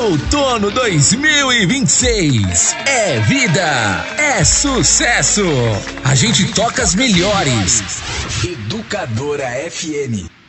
Outono 2026. É vida, é sucesso. A gente toca as melhores. Educadora FM.